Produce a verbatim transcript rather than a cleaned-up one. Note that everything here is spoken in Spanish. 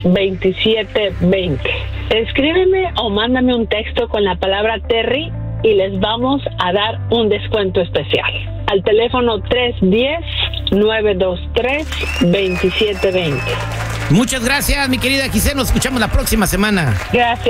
veintisiete veinte. Escríbeme o mándame un texto con la palabra Terry y les vamos a dar un descuento especial. Al teléfono tres uno cero, nueve dos tres, dos siete dos cero. Muchas gracias, mi querida Giselle. Nos escuchamos la próxima semana. Gracias.